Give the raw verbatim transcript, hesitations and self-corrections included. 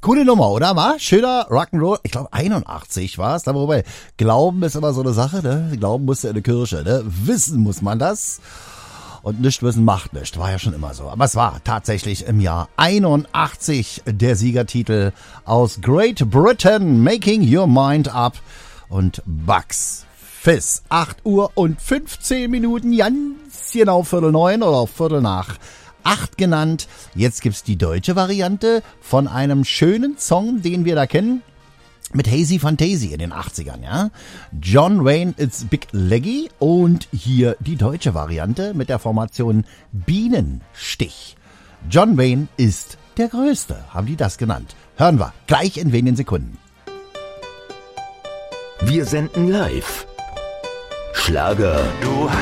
Coole Nummer, oder? War schöner Rock'n'Roll. Ich glaube einundachtzig war es. Wobei, Glauben ist immer so eine Sache, ne? Glauben musst du in der Kirche, ne? Wissen muss man das. Und nicht wissen macht nicht. War ja schon immer so. Aber es war tatsächlich im Jahr einundachtzig der Siegertitel aus Great Britain, Making Your Mind Up. Und Bucks Fizz. acht Uhr und fünfzehn Minuten, ganz genau Viertel neun oder Viertel nach acht genannt. Jetzt gibt's die deutsche Variante von einem schönen Song, den wir da kennen, mit Hazy Fantasy in den achtzigern, ja. John Wayne, It's Big Leggy, und hier die deutsche Variante mit der Formation Bienenstich. John Wayne ist der Größte, haben die das genannt. Hören wir gleich in wenigen Sekunden. Wir senden live. Schlager. Du hast